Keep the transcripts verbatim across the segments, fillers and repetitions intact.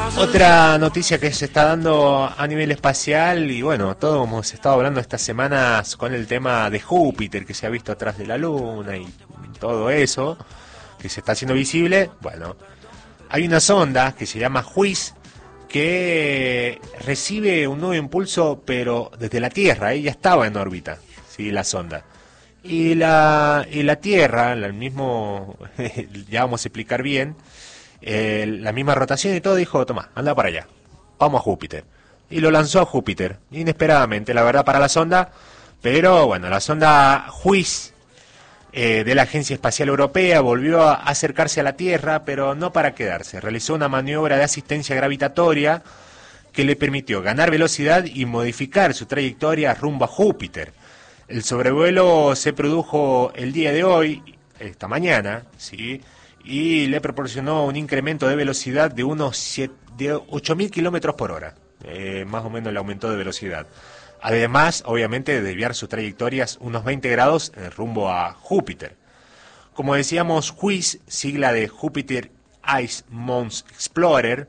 Otra noticia que se está dando a nivel espacial, y bueno, todos hemos estado hablando estas semanas con el tema de Júpiter, que se ha visto atrás de la Luna y todo eso, que se está haciendo visible. Bueno, hay una sonda que se llama JUICE, que recibe un nuevo impulso, pero desde la Tierra. Ella estaba en órbita, ¿sí? La sonda. Y la, y la Tierra, el mismo, ya vamos a explicar bien, eh, la misma rotación y todo, dijo, toma, anda para allá, vamos a Júpiter. Y lo lanzó a Júpiter, inesperadamente, la verdad, para la sonda. Pero bueno, la sonda JUICE eh, de la Agencia Espacial Europea volvió a acercarse a la Tierra, pero no para quedarse. Realizó una maniobra de asistencia gravitatoria que le permitió ganar velocidad y modificar su trayectoria rumbo a Júpiter. El sobrevuelo se produjo el día de hoy, esta mañana, ¿sí? Y le proporcionó un incremento de velocidad de unos de ocho mil kilómetros por hora. Eh, más o menos le aumentó de velocidad. Además, obviamente, de desviar sus trayectorias unos veinte grados en rumbo a Júpiter. Como decíamos, JUICE, sigla de Jupiter Ice Moons Explorer,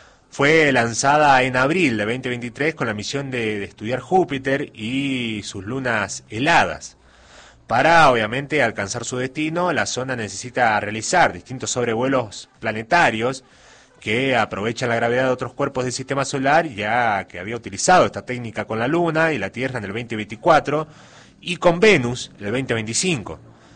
fue lanzada en abril de veinte veintitrés con la misión de, de estudiar Júpiter y sus lunas heladas. Para, obviamente, alcanzar su destino, la sonda necesita realizar distintos sobrevuelos planetarios que aprovechan la gravedad de otros cuerpos del sistema solar, ya que había utilizado esta técnica con la Luna y la Tierra en el veinte veinticuatro y con Venus en el veinte veinticinco.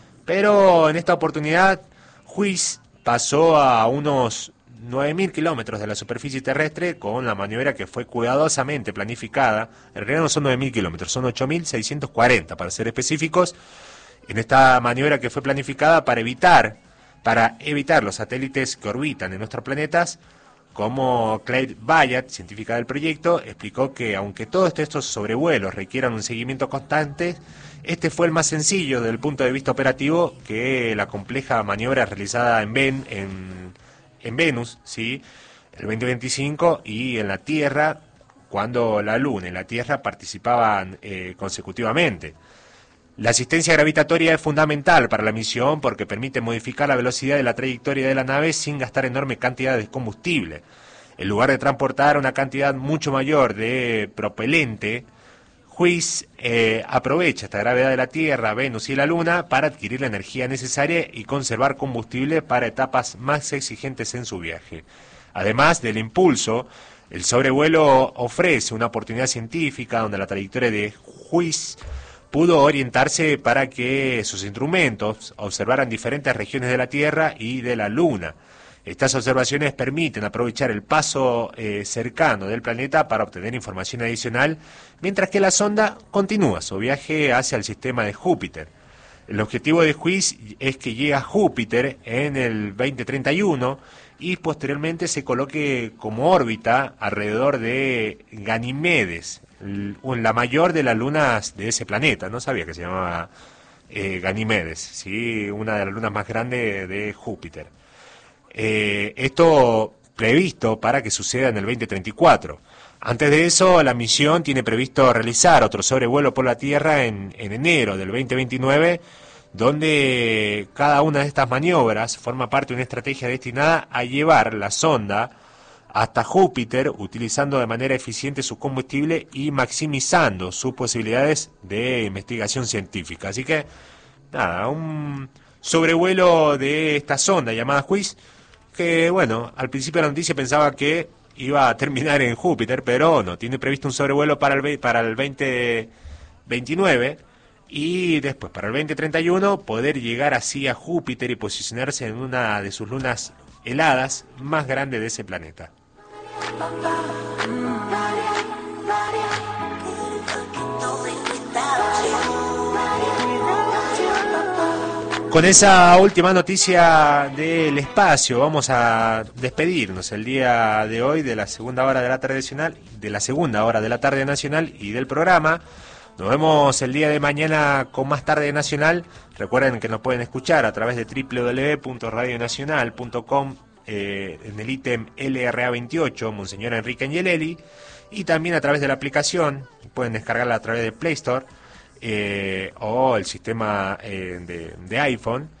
Pero en esta oportunidad, JUICE pasó a unos nueve mil kilómetros de la superficie terrestre con la maniobra que fue cuidadosamente planificada. En realidad no son nueve mil kilómetros, son ocho mil seiscientos cuarenta para ser específicos. En esta maniobra que fue planificada para evitar, para evitar los satélites que orbitan en nuestros planetas, como Claire Bayat, científica del proyecto, explicó que aunque todos estos sobrevuelos requieran un seguimiento constante, este fue el más sencillo desde el punto de vista operativo que la compleja maniobra realizada en, ben, en, en Venus, ¿sí? El veinte veinticinco, y en la Tierra, cuando la Luna y la Tierra participaban eh, consecutivamente. La asistencia gravitatoria es fundamental para la misión porque permite modificar la velocidad de la trayectoria de la nave sin gastar enormes cantidades de combustible. En lugar de transportar una cantidad mucho mayor de propelente, JUICE eh, aprovecha esta gravedad de la Tierra, Venus y la Luna para adquirir la energía necesaria y conservar combustible para etapas más exigentes en su viaje. Además del impulso, el sobrevuelo ofrece una oportunidad científica donde la trayectoria de JUICE pudo orientarse para que sus instrumentos observaran diferentes regiones de la Tierra y de la Luna. Estas observaciones permiten aprovechar el paso eh, cercano del planeta para obtener información adicional, mientras que la sonda continúa su viaje hacia el sistema de Júpiter. El objetivo de JUICE es que llegue a Júpiter en el veinte treinta y uno y posteriormente se coloque como órbita alrededor de Ganímedes, la mayor de las lunas de ese planeta. No sabía que se llamaba eh, Ganímedes, ¿sí? Una de las lunas más grandes de Júpiter. Eh, esto previsto para que suceda en el veinte treinta y cuatro. Antes de eso, la misión tiene previsto realizar otro sobrevuelo por la Tierra en, en enero del veinte veintinueve, donde cada una de estas maniobras forma parte de una estrategia destinada a llevar la sonda hasta Júpiter, utilizando de manera eficiente su combustible y maximizando sus posibilidades de investigación científica. Así que, nada, un sobrevuelo de esta sonda llamada JUICE, que, bueno, al principio de la noticia pensaba que iba a terminar en Júpiter, pero no, tiene previsto un sobrevuelo para el, para el veinte veintinueve y después para el veinte treinta y uno poder llegar así a Júpiter y posicionarse en una de sus lunas heladas más grandes de ese planeta. Con esa última noticia del espacio vamos a despedirnos el día de hoy de la segunda hora de la tarde nacional, de la segunda hora de la tarde nacional y del programa. Nos vemos el día de mañana con más tarde nacional. Recuerden que nos pueden escuchar a través de doble u doble u doble u punto radio nacional punto com eh, en el ítem L R A veintiocho, Monseñor Enrique Angelelli, y también a través de la aplicación, pueden descargarla a través de Play Store eh, o el sistema eh, de, de iPhone,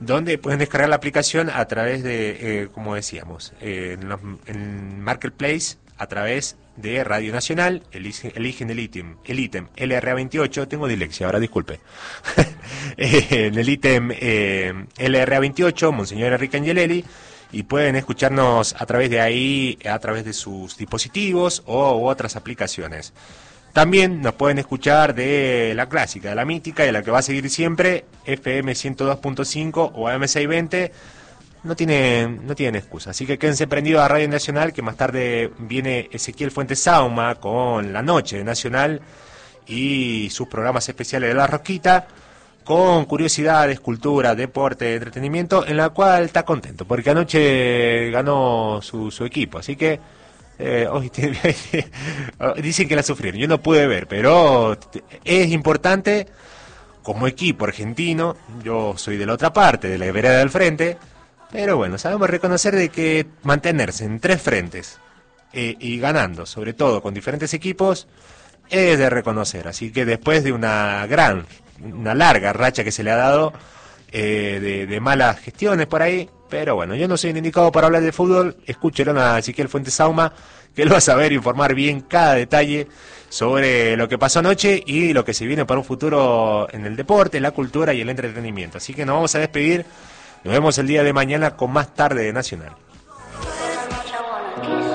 donde pueden descargar la aplicación a través de, eh, como decíamos, eh, en, los, en Marketplace, a través de Radio Nacional, eligen el ítem, el ítem L R A veintiocho, tengo dilexia ahora, disculpe, en el ítem eh, L R A veintiocho, Monseñor Enrique Angelelli, y pueden escucharnos a través de ahí, a través de sus dispositivos o u otras aplicaciones. También nos pueden escuchar de la clásica, de la mítica, de la que va a seguir siempre, F M ciento dos punto cinco o A M seiscientos veinte. No tienen, no tienen excusa. Así que quédense prendidos a Radio Nacional, que más tarde viene Ezequiel Fuentes Sauma con La Noche de Nacional y sus programas especiales de La Rosquita, con curiosidades, cultura, deporte, entretenimiento, en la cual está contento, porque anoche ganó su, su equipo. Así que Eh, hoy te, dicen que la sufrieron, yo no pude ver, pero es importante como equipo argentino. Yo soy de la otra parte, de la vereda del frente, pero bueno, sabemos reconocer de que mantenerse en tres frentes eh, y ganando, sobre todo con diferentes equipos, es de reconocer. Así que después de una gran, una larga racha que se le ha dado eh, de, de malas gestiones por ahí. Pero bueno, yo no soy el indicado para hablar de fútbol. Escúchelo a Ezequiel Fuentes Sauma, que él va a saber informar bien cada detalle sobre lo que pasó anoche y lo que se viene para un futuro en el deporte, la cultura y el entretenimiento. Así que nos vamos a despedir. Nos vemos el día de mañana con más tarde de Nacional.